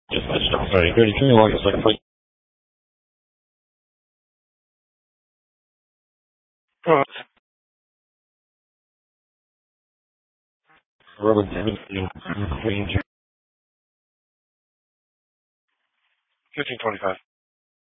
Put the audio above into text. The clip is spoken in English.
Just my stuff. Alright, ready? Give me one second, please. Robert David, 1525.